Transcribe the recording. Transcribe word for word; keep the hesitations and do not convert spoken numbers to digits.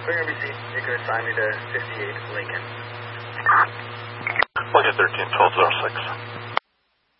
Clear N B C, you can assign me to fifty-eight Lincoln. Lincoln thirteen, twelve oh six.